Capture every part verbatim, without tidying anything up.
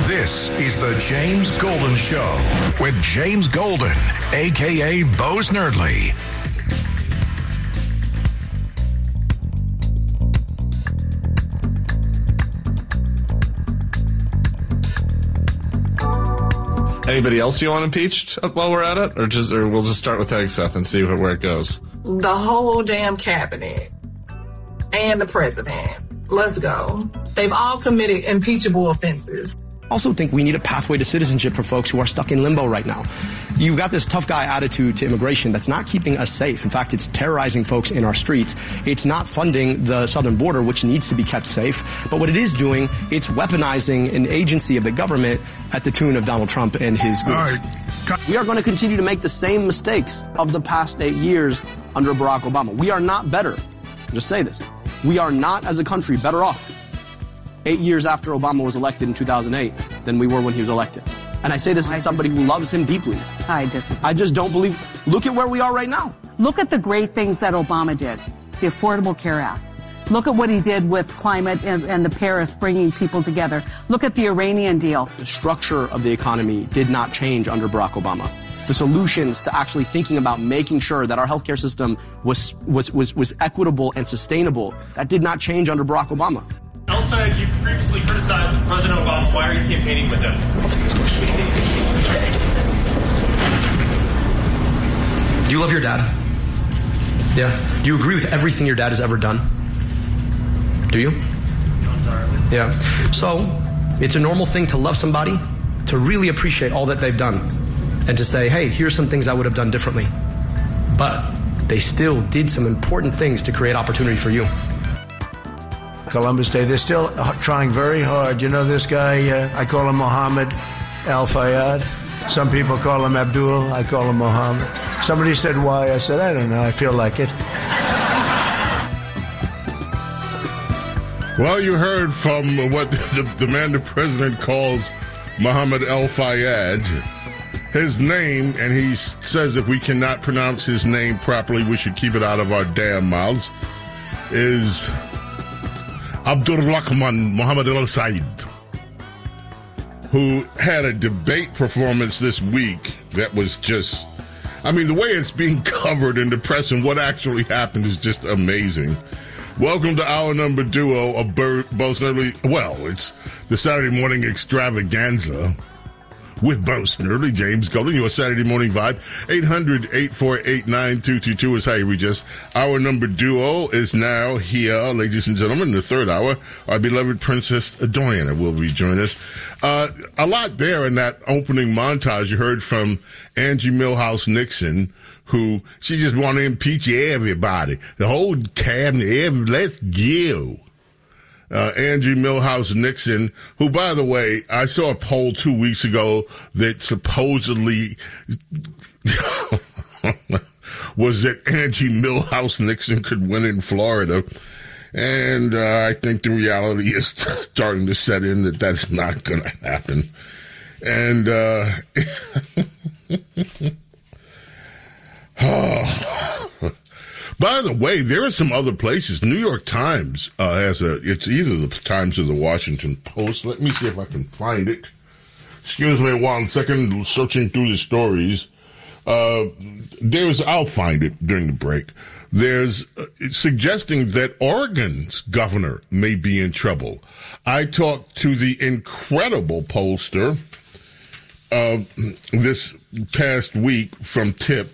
This is the James Golden Show with James Golden, a k a. Bo Snerdley. Anybody else you want impeached while we're at it? Or just, or we'll just start with Hegseth and see where it goes? The whole damn cabinet and the president. Let's go. They've all committed impeachable offenses. I also think we need a pathway to citizenship for folks who are stuck in limbo right now. You've got this tough guy attitude to immigration that's not keeping us safe. In fact, it's terrorizing folks in our streets. It's not funding the southern border, which needs to be kept safe. But what it is doing, it's weaponizing an agency of the government at the tune of Donald Trump and his group. All right. We are going to continue to make the same mistakes of the past eight years under Barack Obama. We are not better. I'll just say this. We are not, as a country, better off eight years after Obama was elected in two thousand eight than we were when he was elected. And I say this as somebody who loves him deeply. I disagree. I just don't believe. Look at where we are right now. Look at the great things that Obama did. The Affordable Care Act. Look at what he did with climate and, and the Paris, bringing people together. Look at the Iranian deal. The structure of the economy did not change under Barack Obama. The solutions to actually thinking about making sure that our healthcare system was, was, was, was equitable and sustainable, that did not change under Barack Obama. El-Sayed, you've previously criticized President Obama. Why are you campaigning with him? Do you love your dad? Yeah. Do you agree with everything your dad has ever done? Do you? Not entirely. Yeah. So, it's a normal thing to love somebody, to really appreciate all that they've done, and to say, hey, here's some things I would have done differently. But they still did some important things to create opportunity for you. Columbus Day. They're still trying very hard. You know this guy, uh, I call him Mohammed Al-Fayed. Some people call him Abdul. I call him Mohammed. Somebody said why. I said, I don't know. I feel like it. Well, you heard from what the, the man the president calls Mohammed Al-Fayed. His name, and he says if we cannot pronounce his name properly, we should keep it out of our damn mouths, is Abdulrahman Mohammed Al-Sayed, who had a debate performance this week that was just, I mean, the way it's being covered in the press and what actually happened is just amazing. Welcome to our number duo of Bo Snerdley. Well, it's the Saturday morning extravaganza with Bo Snerdley, James Golden, your Saturday morning vibe. eight hundred, eight four eight, nine two two two is how you reach us. Our number duo is now here, ladies and gentlemen, the third hour. Our beloved Princess Diana will rejoin us. Uh, a lot there in that opening montage. You heard from Angie Milhouse Nixon, who she just want to impeach everybody. The whole cabinet, every, let's go. Uh, Angie Milhouse Nixon, who, by the way, I saw a poll two weeks ago that supposedly was that Angie Milhouse Nixon could win in Florida. And uh, I think the reality is starting to set in that that's not going to happen. And uh, oh. By the way, there are some other places. New York Times uh, has a, it's either the Times or the Washington Post. Let me see if I can find it. Excuse me one second, searching through the stories. Uh, there's, I'll find it during the break. There's uh, suggesting that Oregon's governor may be in trouble. I talked to the incredible pollster uh, this past week from Tip,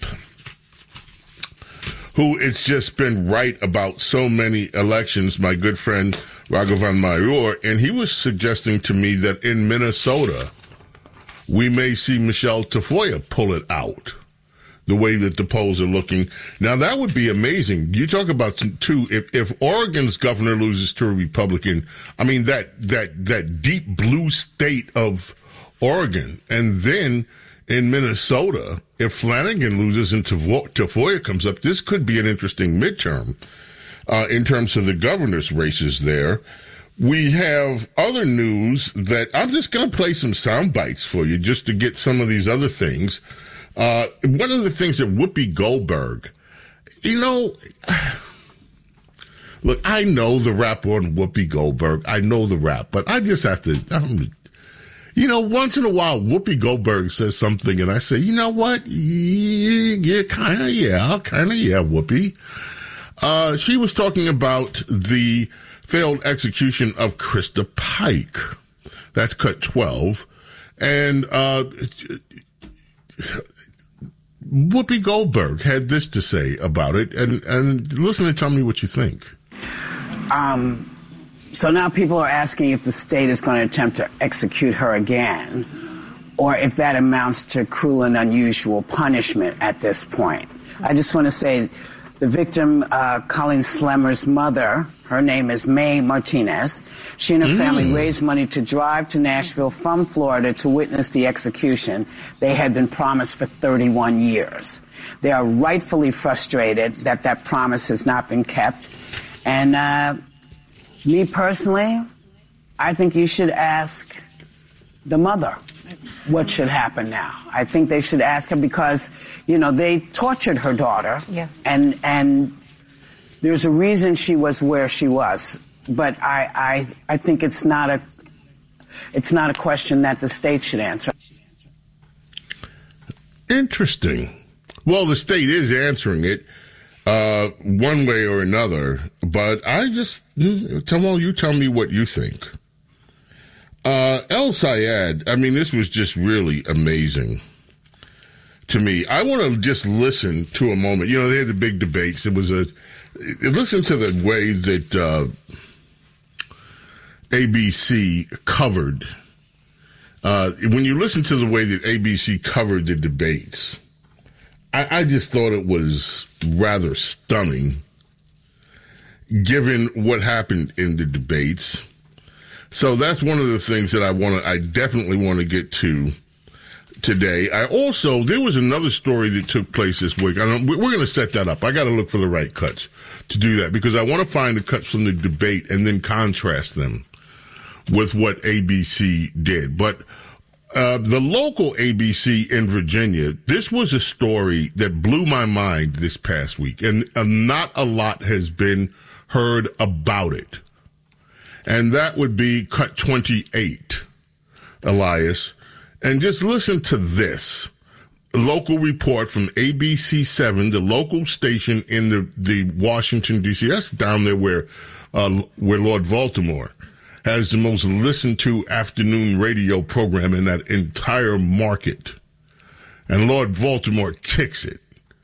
who it's just been right about so many elections, my good friend Raghavan Mayur, and he was suggesting to me that in Minnesota, we may see Michelle Tafoya pull it out, the way that the polls are looking. Now, that would be amazing. You talk about, too, if, if Oregon's governor loses to a Republican, I mean, that, that, that deep blue state of Oregon, and then in Minnesota, if Flanagan loses and Tafoya comes up, this could be an interesting midterm uh, in terms of the governor's races there. We have other news that I'm just going to play some sound bites for you just to get some of these other things. Uh, one of the things that Whoopi Goldberg, you know, look, I know the rap on Whoopi Goldberg. I know the rap, but I just have to, I'm, You know, once in a while, Whoopi Goldberg says something, and I say, you know what? Yeah, yeah kind of, yeah, kind of, yeah, Whoopi. Uh, she was talking about the failed execution of Krista Pike. That's cut twelve. And uh, Whoopi Goldberg had this to say about it. And, and listen and tell me what you think. Um... So now people are asking if the state is going to attempt to execute her again, or if that amounts to cruel and unusual punishment at this point. I just want to say the victim, uh, Colleen Slemmer's mother, her name is May Martinez. She and her mm. family raised money to drive to Nashville from Florida to witness the execution they had been promised for thirty-one years. They are rightfully frustrated that that promise has not been kept. And, uh, me personally, I think you should ask the mother what should happen now. I think they should ask her because, you know, they tortured her daughter. Yeah. And and there's a reason she was where she was. But I, I I think it's not a it's not a question that the state should answer. Interesting. Well, the state is answering it. Uh, one way or another, but I just, tell well, you tell me what you think. Uh, El Sayed, I mean, this was just really amazing to me. I want to just listen to a moment. You know, they had the big debates. It was a, listen to the way that, uh, A B C covered, uh, when you listen to the way that A B C covered the debates, I just thought it was rather stunning, given what happened in the debates. So that's one of the things that I want to, I definitely want to get to today. I also, there was another story that took place this week. I don't, we're going to set that up. I got to look for the right cuts to do that because I want to find the cuts from the debate and then contrast them with what A B C did. But Uh, the local A B C in Virginia, this was a story that blew my mind this past week, and uh, not a lot has been heard about it. And that would be cut twenty-eight, Elias. And just listen to this. A local report from A B C seven, the local station in the, the Washington, D C. That's down there where, uh, where Lord Baltimore has the most listened to afternoon radio program in that entire market. And Lord Baltimore kicks it.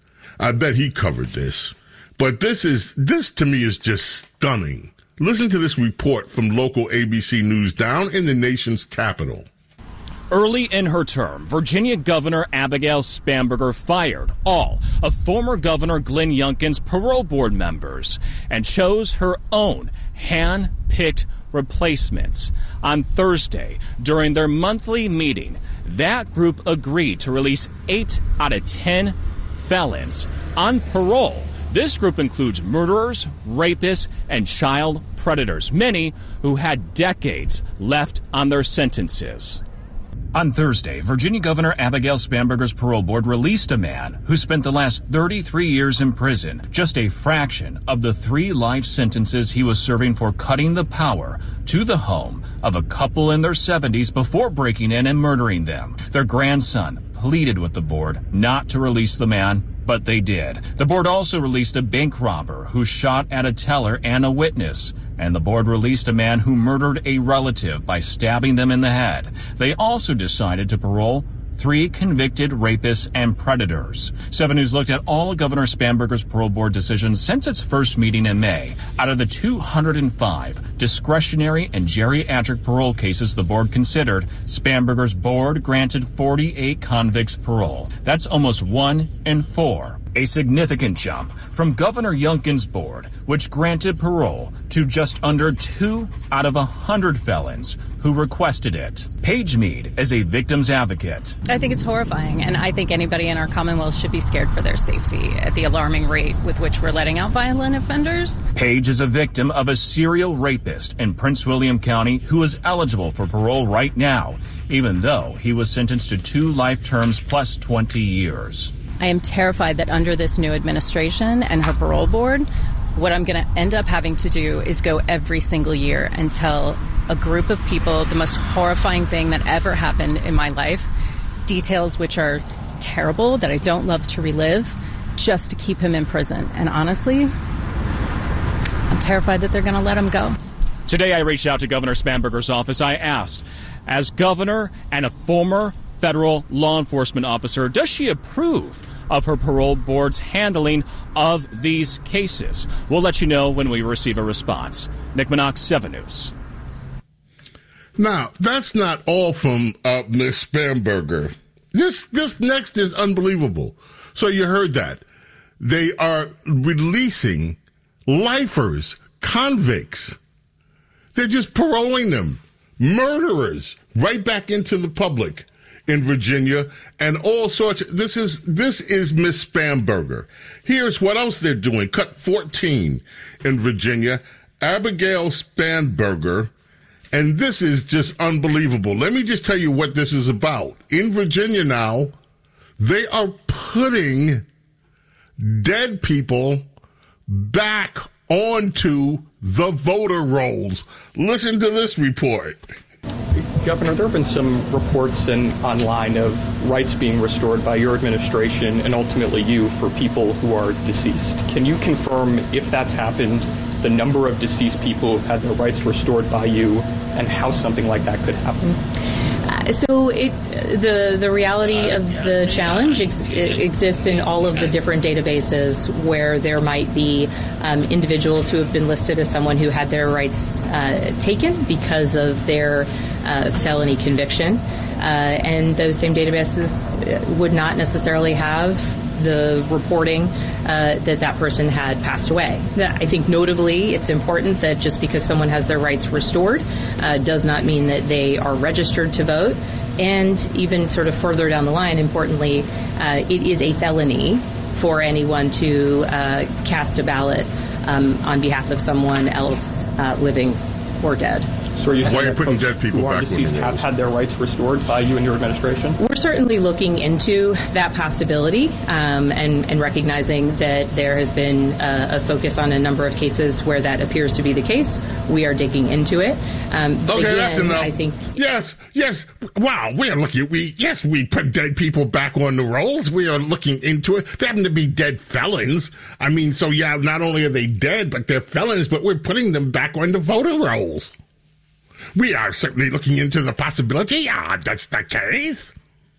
I bet he covered this. But this is, this to me is just stunning. Listen to this report from local A B C News down in the nation's capital. Early in her term, Virginia Governor Abigail Spanberger fired all of former Governor Glenn Youngkin's parole board members and chose her own hand-picked replacements. On Thursday, during their monthly meeting, that group agreed to release eight out of ten felons on parole. This group includes murderers, rapists, and child predators, many who had decades left on their sentences. On Thursday, Virginia Governor Abigail Spanberger's parole board released a man who spent the last thirty-three years in prison, just a fraction of the three life sentences he was serving for cutting the power to the home of a couple in their seventies before breaking in and murdering them. Their grandson pleaded with the board not to release the man, but they did. The board also released a bank robber who shot at a teller and a witness. And the board released a man who murdered a relative by stabbing them in the head. They also decided to parole three convicted rapists and predators. seven News looked at all of Governor Spanberger's parole board decisions since its first meeting in May. Out of the two hundred five discretionary and geriatric parole cases the board considered, Spanberger's board granted forty-eight convicts parole. That's almost one in four. A significant jump from Governor Youngkin's board, which granted parole to just under two out of a hundred felons who requested it. Paige Mead is a victim's advocate. I think it's horrifying, and I think anybody in our Commonwealth should be scared for their safety at the alarming rate with which we're letting out violent offenders. Paige is a victim of a serial rapist in Prince William County who is eligible for parole right now, even though he was sentenced to two life terms plus twenty years. I am terrified that under this new administration and her parole board, what I'm going to end up having to do is go every single year and tell a group of people, the most horrifying thing that ever happened in my life, details which are terrible, that I don't love to relive, just to keep him in prison. And honestly, I'm terrified that they're going to let him go. Today I reached out to Governor Spanberger's office. I asked, as governor and a former federal law enforcement officer, does she approve of her parole board's handling of these cases? We'll let you know when we receive a response. Nick Minock, seven News. Now, that's not all from uh, Miz Spanberger. This this next is unbelievable. So you heard that. They are releasing lifers, convicts. They're just paroling them, murderers, right back into the public in Virginia, and all sorts. This is this is Miz Spanberger. Here's what else they're doing. Cut fourteen in Virginia. Abigail Spanberger, and this is just unbelievable. Let me just tell you what this is about. In Virginia now, they are putting dead people back onto the voter rolls. Listen to this report. Governor, there have been some reports in online of rights being restored by your administration and ultimately you for people who are deceased. Can you confirm if that's happened, the number of deceased people who've had their rights restored by you, and how something like that could happen? So it, the the reality of the challenge ex- exists in all of the different databases where there might be um, individuals who have been listed as someone who had their rights uh, taken because of their uh, felony conviction. Uh, and those same databases would not necessarily have the reporting uh, that that person had passed away. I think notably it's important that just because someone has their rights restored uh, does not mean that they are registered to vote. And even sort of further down the line, importantly, uh, it is a felony for anyone to uh, cast a ballot um, on behalf of someone else uh, living or dead. So are you Why are you putting dead people back on the rolls? Have had their rights restored by you and your administration? We're certainly looking into that possibility um, and, and recognizing that there has been uh, a focus on a number of cases where that appears to be the case. We are digging into it. Um, okay, again, that's enough. I think yes, yes. Wow, we are looking. We yes, we put dead people back on the rolls. We are looking into it. They happen to be dead felons. I mean, so yeah, not only are they dead, but they're felons. But we're putting them back on the voter rolls. We are certainly looking into the possibility. Yeah, that's the case.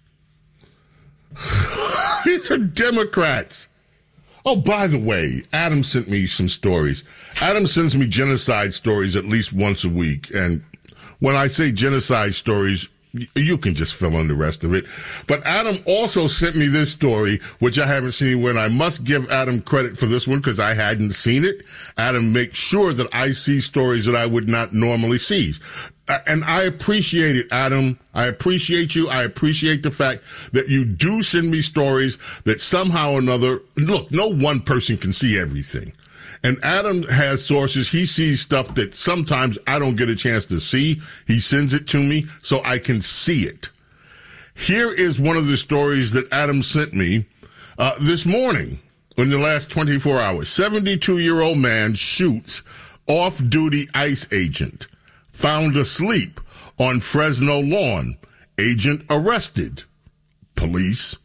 These are Democrats. Oh, by the way, Adam sent me some stories. Adam sends me genocide stories at least once a week. And when I say genocide stories, you can just fill in the rest of it. But Adam also sent me this story, which I haven't seen, when I must give Adam credit for this one because I hadn't seen it. Adam makes sure that I see stories that I would not normally see. Uh, and I appreciate it, Adam. I appreciate you. I appreciate the fact that you do send me stories that somehow or another, look, no one person can see everything. And Adam has sources. He sees stuff that sometimes I don't get a chance to see. He sends it to me so I can see it. Here is one of the stories that Adam sent me uh, this morning in the last twenty-four hours. seventy-two-year-old man shoots off-duty ICE agent. Found asleep on Fresno lawn. Agent arrested. Police.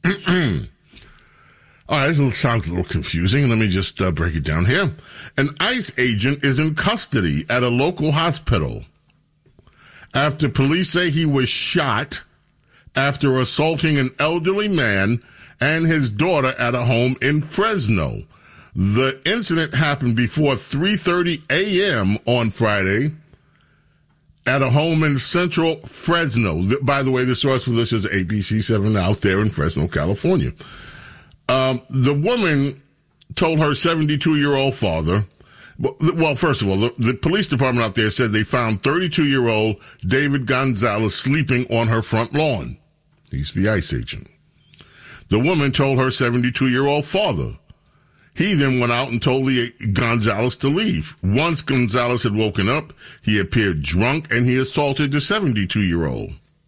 All right, this sounds a little confusing. Let me just uh, break it down here. An ICE agent is in custody at a local hospital after police say he was shot after assaulting an elderly man and his daughter at a home in Fresno. The incident happened before three thirty a.m. on Friday at a home in central Fresno. By the way, the source for this is A B C seven out there in Fresno, California. Um, the woman told her seventy-two-year-old father, well, first of all, the, the police department out there said they found thirty-two-year-old David Gonzalez sleeping on her front lawn. He's the ICE agent. The woman told her seventy-two-year-old father. He then went out and told the Gonzalez to leave. Once Gonzalez had woken up, he appeared drunk and he assaulted the seventy-two-year-old.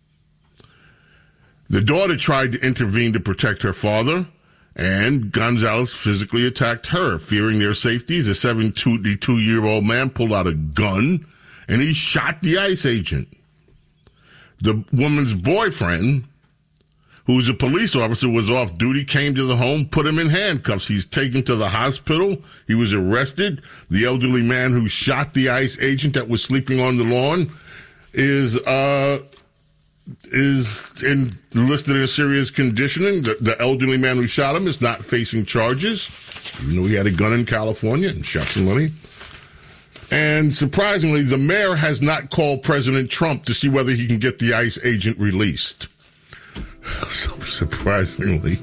The daughter tried to intervene to protect her father, and Gonzalez physically attacked her. Fearing their safety, the seventy-two-year-old man pulled out a gun and he shot the ICE agent. The woman's boyfriend, who was a police officer, was off duty, came to the home, put him in handcuffs. He's taken to the hospital. He was arrested. The elderly man who shot the ICE agent that was sleeping on the lawn is uh, is in, listed in serious conditioning. The, the elderly man who shot him is not facing charges, even though he had a gun in California and shot somebody. And surprisingly, the mayor has not called President Trump to see whether he can get the ICE agent released. So surprisingly.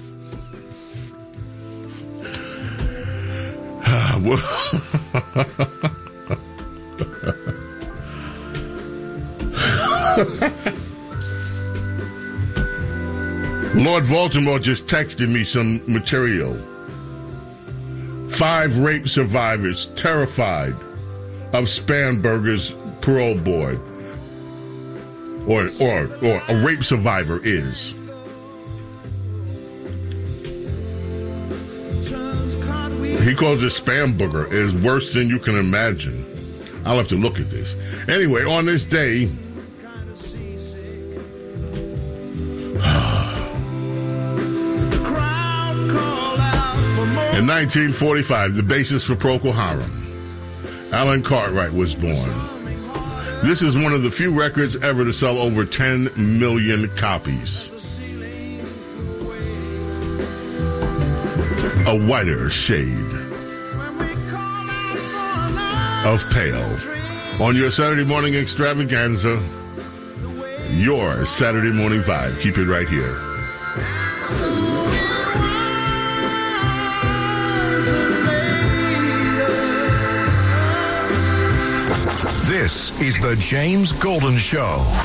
Lord Baltimore just texted me some material. Five rape survivors terrified of Spanberger's parole board. Or, or, or a rape survivor is. He calls it Spanberger. It is worse than you can imagine. I'll have to look at this. Anyway, on this day, in nineteen forty-five, the basis for Procol Harum, Alan Cartwright was born. This is one of the few records ever to sell over ten million copies. A whiter shade of pale. On your Saturday morning extravaganza, your Saturday morning vibe. Keep it right here. This is the James Golden Show.